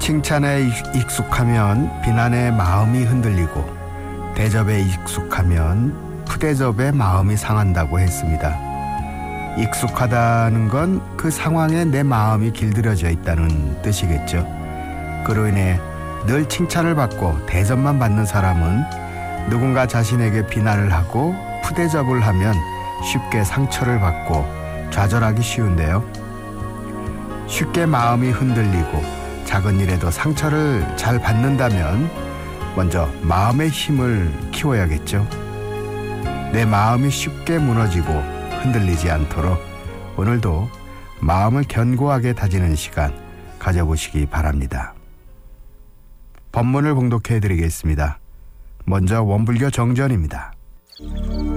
칭찬에 익숙하면 비난에 마음이 흔들리고 대접에 익숙하면 푸대접에 마음이 상한다고 했습니다. 익숙하다는 건 그 상황에 내 마음이 길들여져 있다는 뜻이겠죠. 그로 인해 늘 칭찬을 받고 대접만 받는 사람은 누군가 자신에게 비난을 하고 푸대접을 하면 쉽게 상처를 받고 좌절하기 쉬운데요. 쉽게 마음이 흔들리고 작은 일에도 상처를 잘 받는다면 먼저 마음의 힘을 키워야겠죠. 내 마음이 쉽게 무너지고 흔들리지 않도록 오늘도 마음을 견고하게 다지는 시간 가져보시기 바랍니다. 법문을 봉독해 드리겠습니다. 먼저 원불교 정전입니다.